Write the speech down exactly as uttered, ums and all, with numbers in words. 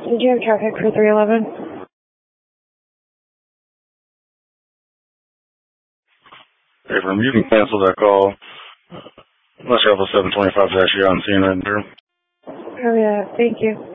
Did you have traffic for three eleven? Abram, you can cancel that call. Unless Alpha seven twenty-five is actually on scene right there. Oh, yeah. Thank you.